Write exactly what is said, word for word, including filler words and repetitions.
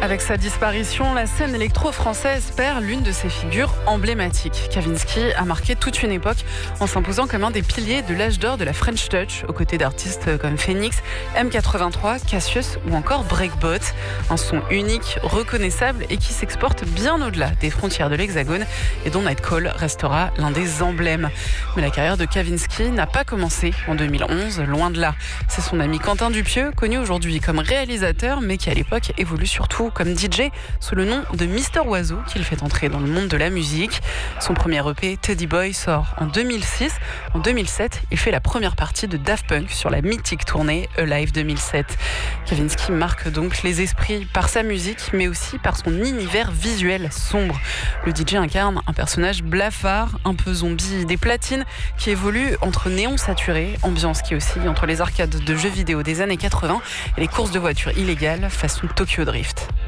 Avec sa disparition, la scène électro-française perd l'une de ses figures emblématiques. Kavinsky a marqué toute une époque en s'imposant comme un des piliers de l'âge d'or de la French Touch, aux côtés d'artistes comme Phoenix, M quatre-vingt-trois, Cassius ou encore Breakbot. Un son unique, reconnaissable et qui s'exporte bien au-delà des frontières de l'Hexagone et dont Nightcall restera l'un des emblèmes. Mais la carrière de Kavinsky n'a pas commencé en deux mille onze, loin de là. C'est son ami Quentin Dupieux, connu aujourd'hui comme réalisateur, mais qui à l'époque évolue surtout comme D J sous le nom de Mister Oiseau qu'il fait entrer dans le monde de la musique. Son premier E P, Teddy Boy, sort en deux mille six. En deux mille sept, il fait la première partie de Daft Punk sur la mythique tournée Alive deux mille sept. Kavinsky marque donc les esprits par sa musique, mais aussi par son univers visuel sombre. Le D J incarne un personnage blafard, un peu zombie des platines, qui évolue entre néon saturé, ambiance qui oscille entre les arcades de jeux vidéo des années quatre-vingts et les courses de voitures illégales façon Tokyo Drift.